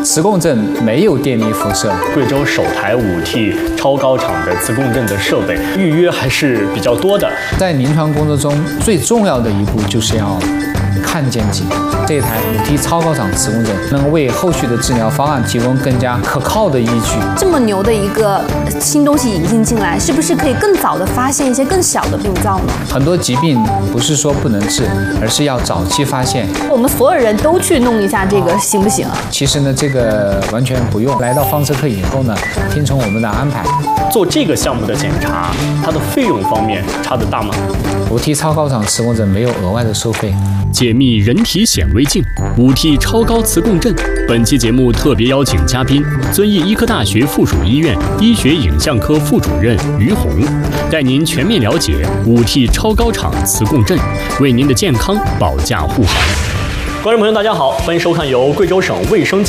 磁共振没有电力辐射。 贵州首台5T 超高场的磁共振的设备预约还是比较多的。 在临床工作中，最重要的一步就是要看见疾病。这台5T 超高场磁共振能为后续的治疗方案提供更加可靠的依据。 这么牛的一个新东西引进进来，是不是可以更早的发现一些更小的病灶呢？ 很多疾病不是说不能治，而是要早期发现。 我们所有人都去弄一下这个行不行啊？ 其实呢，这个完全不用。来到放射科以后呢，听从我们的安排。 做这个项目的检查，它的费用方面差得大吗 ？5T 超高场磁共振没有额外的收费。 解密人体显微镜，5T 超高磁共振。本期节目特别邀请嘉宾，遵义医科大学附属医院医学影像科副主任于红，带您全面了解5T 超高场磁共振，为您的健康保驾护航。 观众朋友，大家好，欢迎收看由贵州省卫生